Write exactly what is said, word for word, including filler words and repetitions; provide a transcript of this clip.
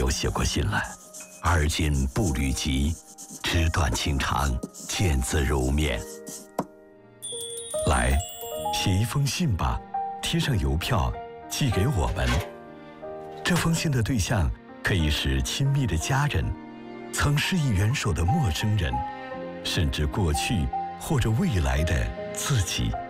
有写过信来，而今步履急，纸短情长，见字如面。来，写一封信吧，贴上邮票，寄给我们。这封信的对象可以是亲密的家人，曾施以援手的陌生人，甚至过去或者未来的自己。